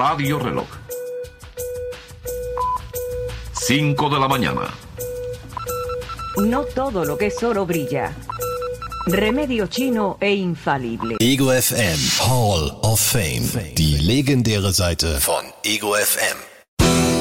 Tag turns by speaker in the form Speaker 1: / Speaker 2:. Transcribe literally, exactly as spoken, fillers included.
Speaker 1: Radio Reloj. cinco de la mañana.
Speaker 2: No todo lo que es oro brilla. Remedio chino e infalible.
Speaker 3: Ego F M Hall of Fame. Die legendäre Seite von Ego F M.